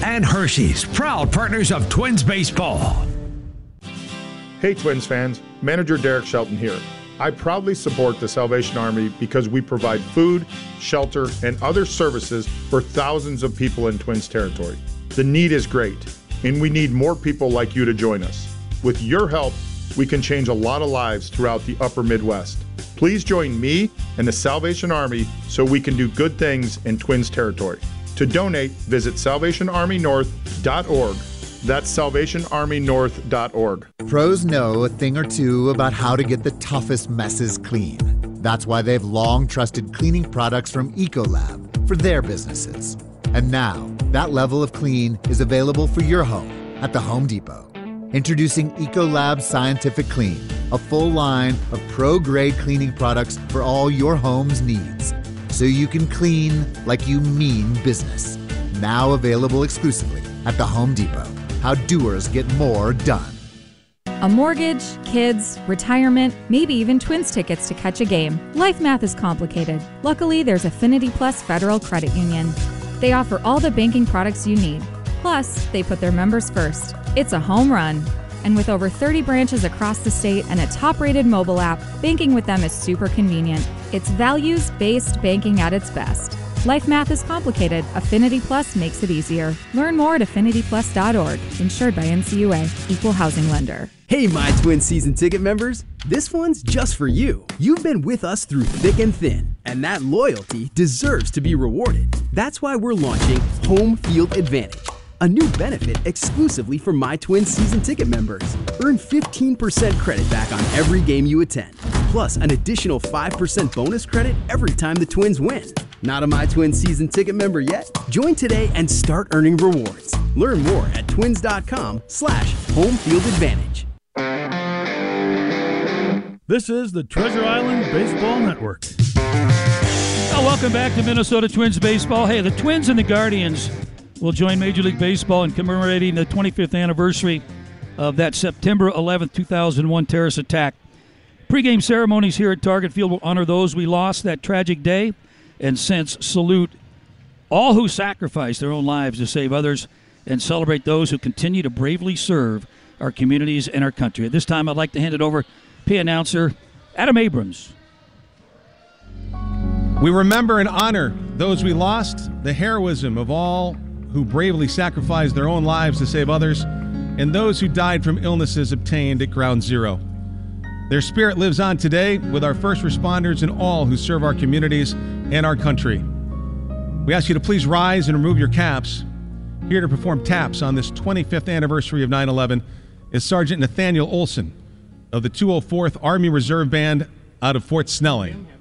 And Hershey's, proud partners of Twins baseball. Hey Twins fans, Manager Derek Shelton here. I proudly support the Salvation Army because we provide food, shelter, and other services for thousands of people in Twins territory. The need is great, and we need more people like you to join us. With your help, we can change a lot of lives throughout the upper Midwest. Please join me and the Salvation Army so we can do good things in Twins territory. To donate, visit salvationarmynorth.org. That's salvationarmynorth.org. Pros know a thing or two about how to get the toughest messes clean. That's why they've long trusted cleaning products from Ecolab for their businesses. And now, that level of clean is available for your home at the Home Depot. Introducing Ecolab Scientific Clean, a full line of pro-grade cleaning products for all your home's needs. So you can clean like you mean business. Now available exclusively at the Home Depot. How doers get more done. A mortgage, kids, retirement, maybe even Twins tickets to catch a game. Life math is complicated. Luckily, there's Affinity Plus Federal Credit Union. They offer all the banking products you need. Plus, they put their members first. It's a home run. And with over 30 branches across the state and a top-rated mobile app, banking with them is super convenient. It's values-based banking at its best. Life math is complicated. Affinity Plus makes it easier. Learn more at affinityplus.org. Insured by NCUA. Equal housing lender. Hey, My Twin season ticket members. This one's just for you. You've been with us through thick and thin, and that loyalty deserves to be rewarded. That's why we're launching Home Field Advantage, a new benefit exclusively for My Twin season ticket members. Earn 15% credit back on every game you attend, plus an additional 5% bonus credit every time the Twins win. Not a My Twin season ticket member yet? Join today and start earning rewards. Learn more at twins.com/homefieldadvantage. This is the Treasure Island Baseball Network. Well, welcome back to Minnesota Twins baseball. Hey, the Twins and the Guardians will join Major League Baseball in commemorating the 25th anniversary of that September 11th, 2001 terrorist attack. Pre-game ceremonies here at Target Field will honor those we lost that tragic day and since salute all who sacrificed their own lives to save others and celebrate those who continue to bravely serve our communities and our country. At this time, I'd like to hand it over to announcer Adam Abrams. We remember and honor those we lost, the heroism of all who bravely sacrificed their own lives to save others, and those who died from illnesses obtained at Ground Zero. Their spirit lives on today with our first responders and all who serve our communities and our country. We ask you to please rise and remove your caps. Here to perform taps on this 25th anniversary of 9/11 is Sergeant Nathaniel Olson of the 204th Army Reserve Band out of Fort Snelling.